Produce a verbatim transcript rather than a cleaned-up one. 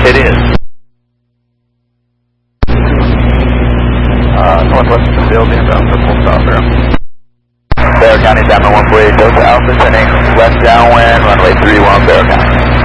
It is. Uh, northwest of the building, about the full stop there. Bear County, Diamond one four eight Delta Alpha, sending left downwind, runway three one, Bear County.